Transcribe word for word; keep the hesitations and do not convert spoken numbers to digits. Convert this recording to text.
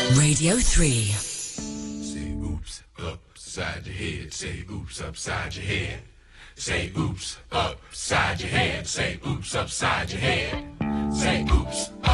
Radio three. Say oops upside your head. Say oops upside your head. Say oops upside your head. Say oops upside your head. Say oops.